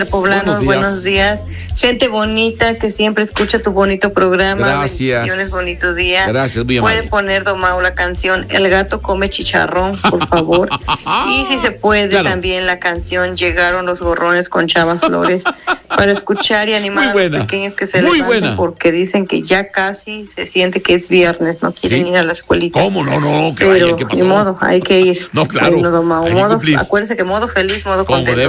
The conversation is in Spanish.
Poblanos, buenos días. Gente bonita que siempre escucha tu bonito programa. Gracias. Bendiciones, bonito día. Gracias, muy amable. Puede poner Domao la canción El gato come chicharrón, por favor. Y si se puede, claro, también la canción Llegaron los gorrones con Chava Flores, para escuchar y animar a los pequeños que se levanten, porque dicen que ya casi se siente que es viernes, no quieren ir a la escuelita. ¿Cómo? No, pero ¿qué pasó? Ni modo, hay que ir. No, claro. Domao, acuérdense que modo feliz, modo contento.